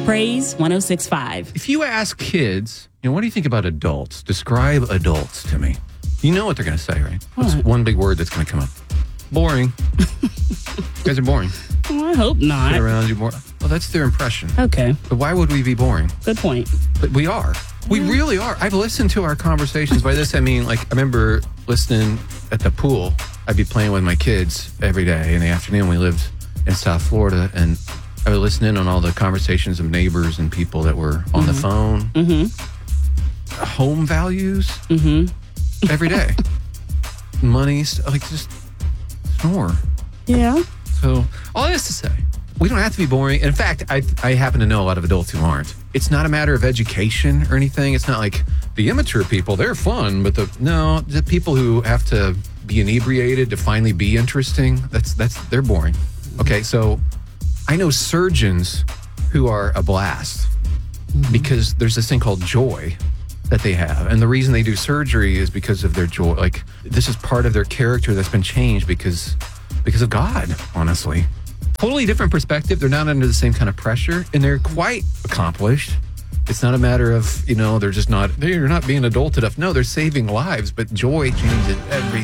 Praise 106.5. If you ask kids, what do you think about adults? Describe adults to me. You know what they're going to say, right? What's one big word that's going to come up? Boring. You guys are boring. Well, I hope not. Sit around, do more. Well, that's their impression. Okay. But why would we be boring? Good point. But we are. We really are. I've listened to our conversations. By this, I mean, I remember listening at the pool. I'd be playing with my kids every day in the afternoon. We lived in South Florida, and I would listen in on all the conversations of neighbors and people that were on the phone. Home values. Every day. Money, just snore. Yeah. So, all this to say, we don't have to be boring. In fact, I happen to know a lot of adults who aren't. It's not a matter of education or anything. It's not like the immature people, they're fun, but the people who have to be inebriated to finally be interesting, they're boring. Okay, so I know surgeons who are a blast because there's this thing called joy that they have. And the reason they do surgery is because of their joy. This is part of their character that's been changed because of God, honestly. Totally different perspective. They're not under the same kind of pressure, and they're quite accomplished. It's not a matter of, they're not being adult enough. No, they're saving lives, but joy changes everything.